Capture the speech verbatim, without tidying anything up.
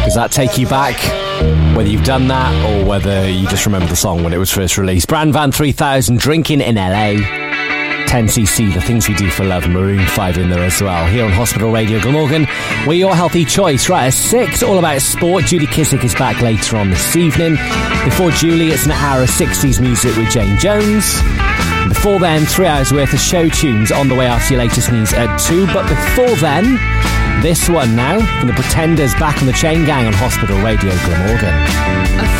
Does that take you back? Whether you've done that or whether you just remember the song when it was first released. Brand Van three thousand, Drinking in L A. ten C C, The Things We Do for Love, Maroon five in there as well. Here on Hospital Radio Glamorgan, we're your healthy choice. Right, at six, all about sport. Julie Kissick is back later on this evening. Before Julie, it's an hour of sixties music with Jane Jones. Before then, three hours worth of show tunes on the way after your latest news at two. But before then, this one now from the Pretenders, back on the Chain Gang on Hospital Radio Glamorgan.